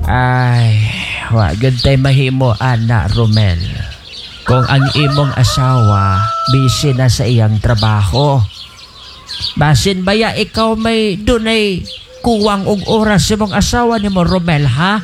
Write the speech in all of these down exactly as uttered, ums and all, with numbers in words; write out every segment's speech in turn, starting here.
Ay, wag tayo mahimo, ana, Romel. Kung ang imong asawa, busy na sa iyang trabaho. Basin baya ikaw may dunay kuwang og oras sa imong asawa ni mo, Romel, ha?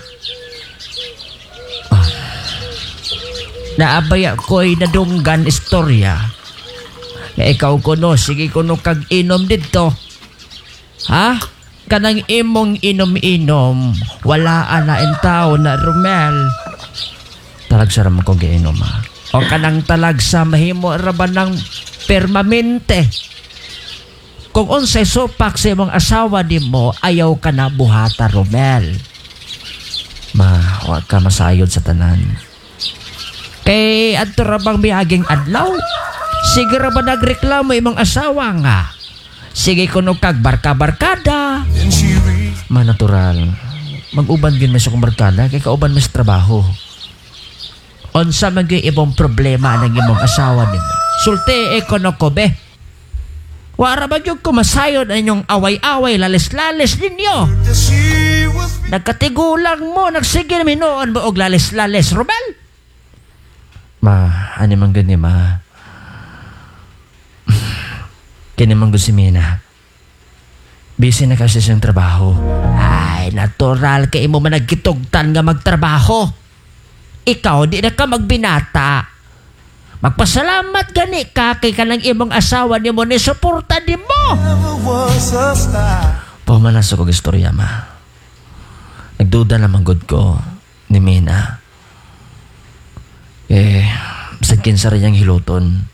Ah. Naabaya ko'y nadunggan istorya. Na ikaw kuno, sige kuno kag inom dito. Ha? Kanang imong inom-inom, wala ana in tao na, Romel. Talagsa raman kong giinom, ha? O kanang talagsa mahimo raban ng permanente. Kung unsay supak sa imong asawa di mo, ayaw ka na buhata, Romel. Ma, huwag ka masayod sa tanan. Kay adto ra bang miaging adlaw? Sige ra ba nagreklamo imong asawa nga? Sige kuno kag barka-barkada. Ma, natural. Mag-uban gyud may sa kong barkada kay kauban may sa trabaho. Unsa man gyud ibang problema ng imong asawa nimo? Sulti e kuno ko be. Wara ba gyud ko masayod ang inyong away-away, lalis-lalis ninyo? Nagkatigulang mo, nagsige namin noon mo og lalis-lalis, Romel? Ma, ano man gani, ma? Kini man si Mina. Busy na kasi siyang trabaho. Ay, natural kay mo man nagkitugtan nga magtrabaho. Ikaw, di na ka magbinata. Magpasalamat gani ka kay kanang imong asawa ni mo ni suporta di mo. Pumanaso kong istorya, ma. Nagduda naman good ko ni Mina. Eh, sa kinsa rin niyang hiluton.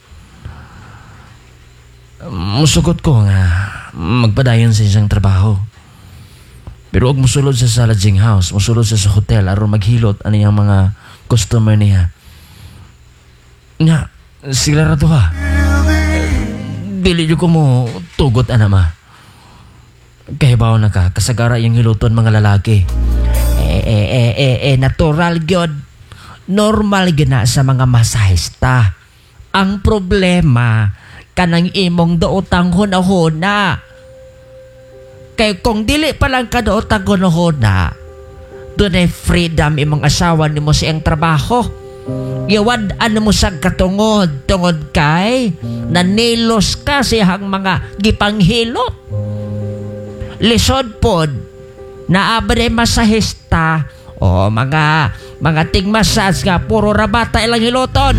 Musugot ko nga magpadayon sa isang trabaho. Pero huwag musulod sa sa lodging house, musulod sa sa hotel aron maghilot ano yung mga customer niya. Nga, sila rato ha. Dili nyo ko mo tugot, anama. Kahibaw na ka, kasagara yung hiluton mga lalaki. Eh, eh, eh, eh, eh, natural gyud. Normal gina sa mga masahista. Ang problema, kanang imong dootang hunahuna. Kay kung dili pa lang ka dootang hunahuna, doon ay freedom imong asawa ni mo sa iyang trabaho. Iwad ano mo sa katungod tungod kay nanilos ka siyang mga gipanghilot. Lisod pod naabre masahista o mga mga tingmasas nga puro rabata ilang hiloton.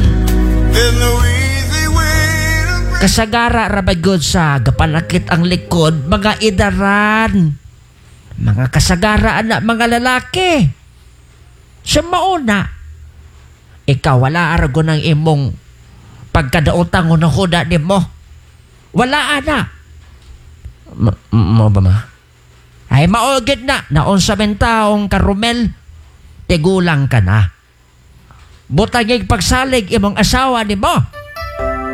Kasagara rabagod sa gapanakit ang likod mga idaran, mga kasagara anak mga lalaki. Sa mauna ikaw wala arago ng imong pagkadaotang hunahuda ni mo. Wala ana. Ma, mo ba ma? Ay maugid na. Naon sa mentaong ka, Romel. Tigulang ka na. Butang yung pagsalig imong asawa ni mo.